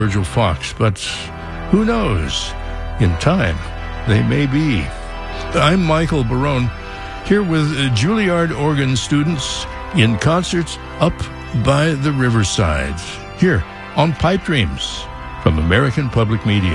Virgil Fox, but who knows? In time, they may be. I'm Michael Barone, here with Juilliard organ students in concerts up by the riverside, here on Pipe Dreams from American Public Media.